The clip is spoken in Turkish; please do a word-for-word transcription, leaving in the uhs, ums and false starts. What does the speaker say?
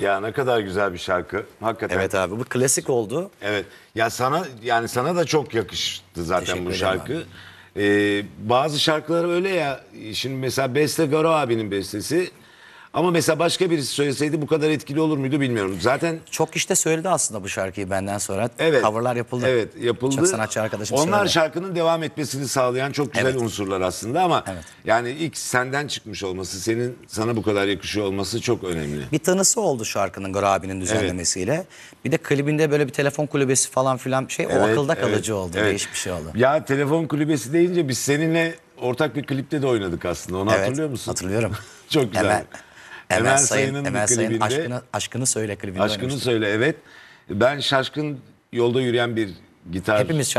Ya ne kadar güzel bir şarkı. Hakikaten. Evet abi, bu klasik oldu. Evet. Ya sana yani sana da çok yakıştı zaten Teşekkür bu ederim şarkı. Ee, bazı şarkılar öyle ya. Şimdi mesela beste Garo abinin bestesi. Ama mesela başka birisi söyleseydi bu kadar etkili olur muydu bilmiyorum. Zaten Çok işte söyledi aslında bu şarkıyı benden sonra. evet. Coverlar yapıldı. Evet, yapıldı. Çok sanatçı arkadaşım Onlar söyledi. şarkının devam etmesini sağlayan çok güzel Evet. unsurlar aslında ama Evet. yani ilk senden çıkmış olması, senin sana bu kadar yakışıyor olması çok önemli. Bir tanısı oldu şarkının Garo abinin düzenlemesiyle. Bir de klibinde böyle bir telefon kulübesi falan filan bir şey. O Evet, akılda evet, kalıcı oldu. evet. Değişik bir şey oldu. Ya telefon kulübesi deyince biz seninle ortak bir klipte de oynadık aslında. Onu Evet, hatırlıyor musun? hatırlıyorum. Çok güzel. Emel, Emel, Emel Sayın, Sayın'ın Emel bir Sayın klibinde. aşkını, aşkını söyle klibinde Aşkını oynamıştık. söyle evet. Ben şaşkın yolda yürüyen bir gitar Hepimiz